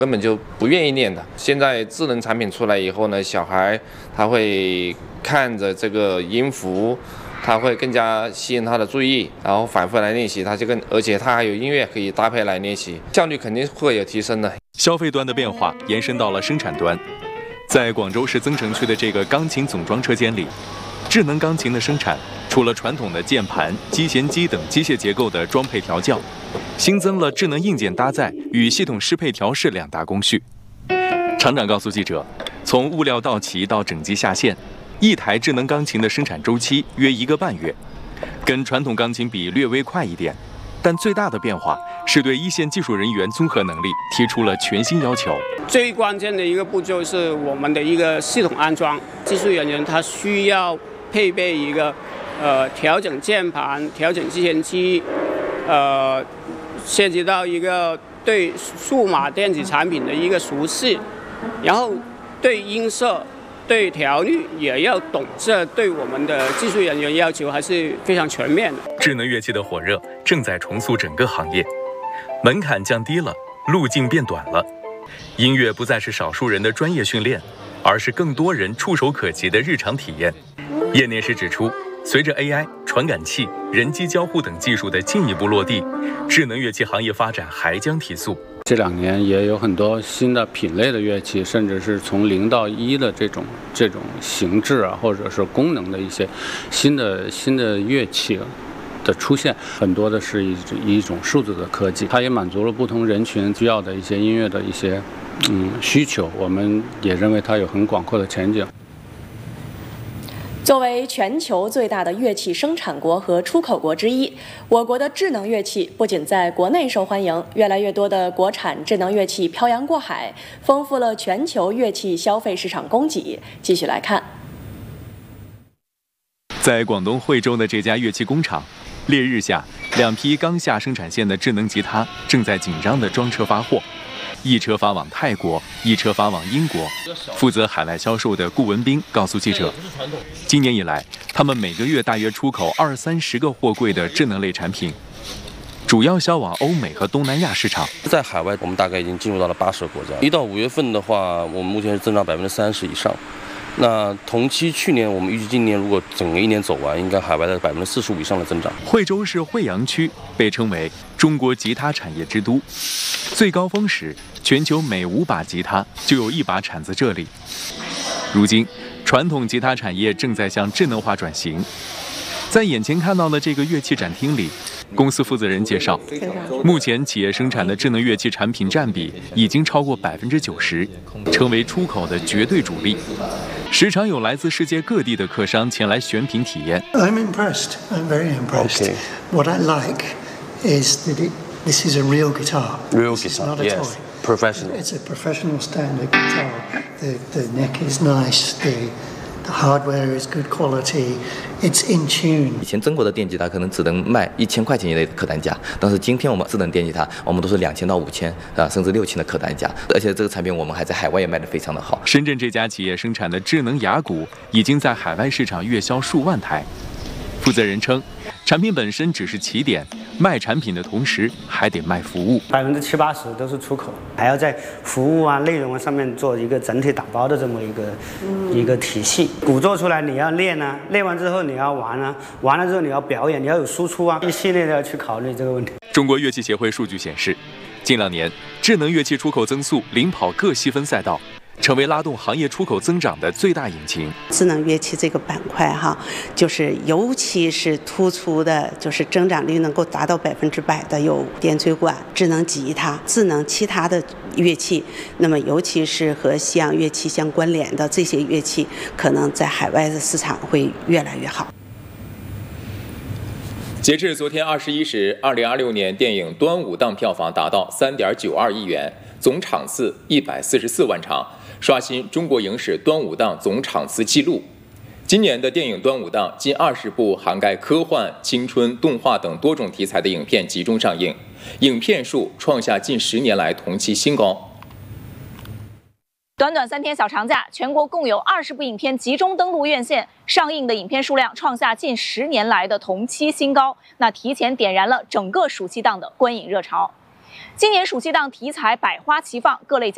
根本就不愿意练的。现在智能产品出来以后呢，小孩他会看着这个音符，他会更加吸引他的注意，然后反复来练习，而且他还有音乐可以搭配来练习，效率肯定会有提升的。 消费端的变化延伸到了生产端，在广州市增城区的这个钢琴总装车间里，智能钢琴的生产除了传统的键盘、机弦机等机械结构的装配调教，新增了智能硬件搭载与系统适配调试2大工序。厂长告诉记者，从物料到齐到整机下线，一台智能钢琴的生产周期约1个半月，跟传统钢琴比略微快一点，但最大的变化是对一线技术人员综合能力提出了全新要求。 最关键的一个步骤是我们的一个系统安装，技术人员他需要配备一个调整键盘、调整机弦机，涉及到一个对数码电子产品的一个熟悉，然后对音色、对调律也要懂，这对我们的技术人员要求还是非常全面的。 智能乐器的火热正在重塑整个行业，门槛降低了，路径变短了，音乐不再是少数人的专业训练，而是更多人触手可及的日常体验。业内人士指出，随着 AI、传感器、人机交互等技术的进一步落地，智能乐器行业发展还将提速。 这2年也有很多新的品类的乐器，甚至是从0到1的这种形制啊，或者是功能的一些新的乐器的出现，很多的是一种数字的科技，它也满足了不同人群需要的一些音乐的一些需求。我们也认为它有很广阔的前景。 作为全球最大的乐器生产国和出口国之一，我国的智能乐器不仅在国内受欢迎，越来越多的国产智能乐器漂洋过海，丰富了全球乐器消费市场供给。继续来看， 在广东惠州的这家乐器工厂，烈日下，2批刚下生产线的智能吉他正在紧张地装车发货。一车发往泰国，一车发往英国。负责海外销售的顾文斌告诉记者，今年以来，他们每个月大约出口20-30个货柜的智能类产品，主要销往欧美和东南亚市场。 在海外，我们大概已经进入到了80个国家。1到5月份的话，我们目前是增长30%以上。那同期去年，我们预计今年如果整个1年走完，应该海外的45%以上的增长。 惠州市惠阳区被称为中国吉他产业之都，最高峰时，全球每5把吉他就有1把产自这里。如今，传统吉他产业正在向智能化转型。在眼前看到的这个乐器展厅里，公司负责人介绍，目前企业生产的智能乐器产品占比已经超过90%，成为出口的绝对主力。时常有来自世界各地的客商前来选品体验。 I'm impressed. I'm very impressed. Okay. What I like is that this is a real guitar. Real It's guitar, not a yes. toy. Professional. It's a professional standard guitar. The neck is nice. The hardware is good quality. It's in tune. 以前中国的电吉他可能只能卖1000块钱以内的客单价，但是今天我们智能电吉他，我们都是2000到5000甚至6000的客单价，而且这个产品我们还在海外也卖得非常的好。 深圳这家企业生产的智能雅鼓已经在海外市场月销数万台。负责人称，产品本身只是起点，卖产品的同时还得卖服务 ，70-80%都是出口，还要在服务啊、内容啊上面做一个整体打包的这么一个体系。鼓做出来你要练啊，练完之后你要玩啊，玩了之后你要表演，你要有输出啊，一系列的要去考虑这个问题。 中国乐器协会数据显示，近2年智能乐器出口增速领跑各细分赛道，成为拉动行业出口增长的最大引擎。 智能乐器这个板块就是尤其是突出的，就是增长率能够达到100%的有电吹管、智能吉他、智能其他的乐器。那么尤其是和西洋乐器相关联的这些乐器，可能在海外的市场会越来越好。 截至昨天21时，2026年电影端午档票房达到3.92亿元，总场次144万场，刷新中国影史端午档总场次纪录。今年的电影端午档，近20部涵盖科幻、青春、动画等多种题材的影片集中上映，影片数创下近10年来同期新高。 短短3天小长假，全国共有20部影片集中登陆院线，上映的影片数量创下近10年来的同期新高，那提前点燃了整个暑期档的观影热潮。今年暑期档题材百花齐放，各类